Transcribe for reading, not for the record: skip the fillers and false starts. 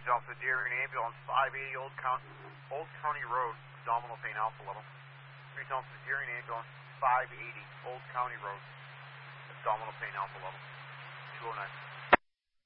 Alpha Deering Ambulance, 580 Old County Road, abdominal pain alpha level. 3 Alpha Deering Ambulance, 580 Old County Road, abdominal pain alpha level, 209.